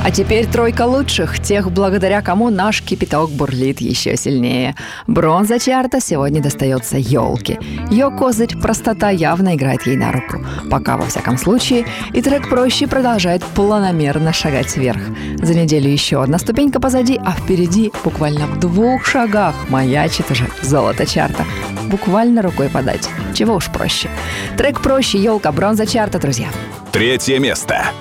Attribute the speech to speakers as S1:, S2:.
S1: А теперь тройка лучших, тех, благодаря кому наш кипяток бурлит еще сильнее. Бронза чарта сегодня достается елке. Ее козырь простота явно играет ей на руку. Пока, во всяком случае, и трек проще продолжает планомерно шагать вверх. За неделю еще одна ступенька позади, а впереди, буквально в 2 шагах, маячит уже золото чарта. Буквально рукой подать. Чего уж проще. Трек проще, елка, бронза чарта, друзья.
S2: 3 место.